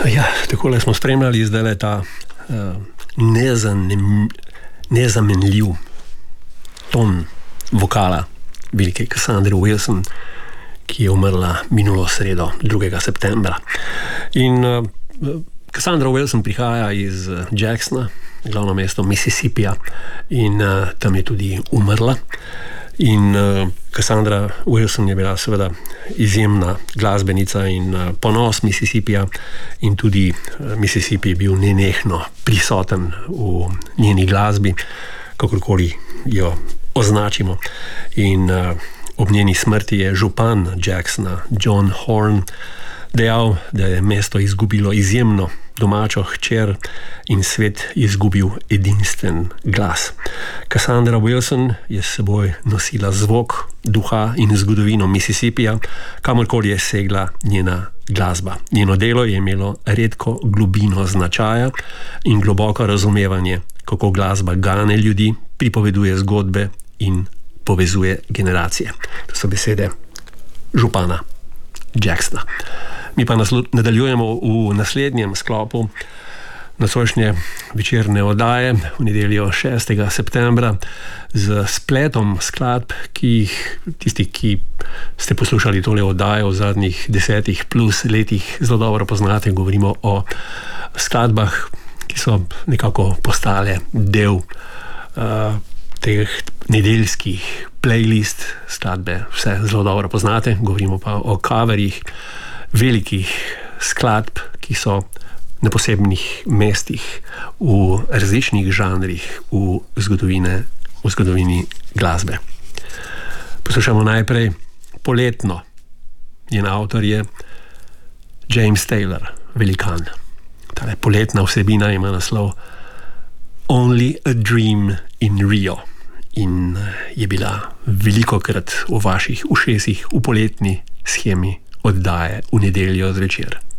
Ja, takole smo spremljali zdaj ta nezamenljiv ton vokala velike Cassandre Wilson, ki je umrla minulo sredo, 2. septembra. In Cassandra Wilson prihaja iz Jacksona, glavno mesto Mississippija, in tam je tudi umrla. In Cassandra Wilson je bila seveda izjemna glasbenica in ponos Mississippija, in tudi Mississippi je bil nenehno prisoten v njeni glasbi, kakorkoli jo označimo. In ob njeni smrti je župan Jacksona, John Horn, dejal, da je mesto izgubilo izjemno domačo hčer in svet izgubil edinstven glas. Cassandra Wilson je s seboj nosila zvok, duha in zgodovino Mississippija, kamorkoli je segla njena glasba. Njeno delo je imelo redko globino značaja in globoko razumevanje, kako glasba gane ljudi, pripoveduje zgodbe in povezuje generacije. To so besede župana Jacksona. Mi pa nadaljujemo v naslednjem sklopu nocojšnje večerne oddaje v nedeljo 6. septembra z spletom skladb, ki jih tisti, ki ste poslušali tole oddajo v zadnjih 10 plus letih, zelo dobro poznate. Govorimo o skladbah, ki so nekako postale del teh nedeljskih playlist. Skladbe vse zelo dobro poznate, govorimo pa o coverjih velikih skladb, ki so na posebnih mestih v različnih žanrih v zgodovini glasbe. Poslušamo najprej Poletno. Njen avtor je James Taylor, velikan. Tale poletna vsebina ima naslov Only a Dream in Rio in je bila velikokrat v vaših ušesih v poletni shemi oddaje v nedeljo zvečer.